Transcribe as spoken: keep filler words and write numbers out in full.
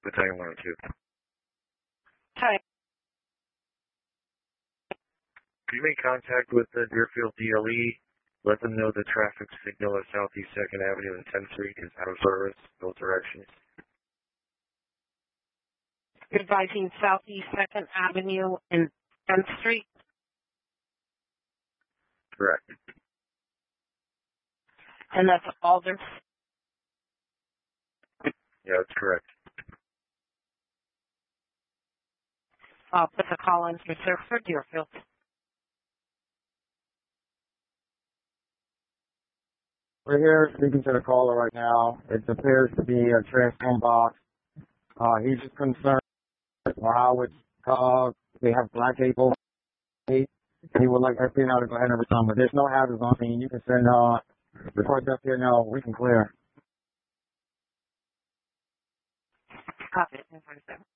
Battalion one oh two. Hi. Could you make contact with the Deerfield D L E? Let them know the traffic signal at Southeast second Avenue and tenth Street is out of service, both directions. Advising Southeast second Avenue and tenth Street. Correct. And that's Alder. Yeah, that's correct. I'll put the call in reserved for Deerfield. We're here speaking to the caller right now. It appears to be a transform box. Uh, he's just concerned for how it's, uh, they have black people. He would like F B I to go ahead and return, but there's no hazards on scene. You can send, uh, reports up here now. We can clear. Copy.